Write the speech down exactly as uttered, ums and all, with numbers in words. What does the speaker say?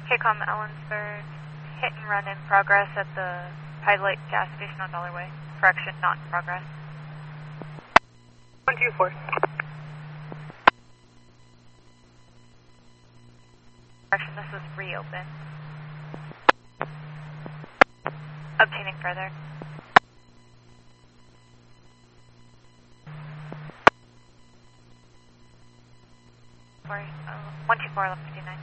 KCOM Ellensburg, hit and run in progress at the Pilot gas station on Dollarway. Correction, not in progress. one two four. Correction, this is reopened. Obtaining further. Sorry, uh, one two four, eleven fifty-nine.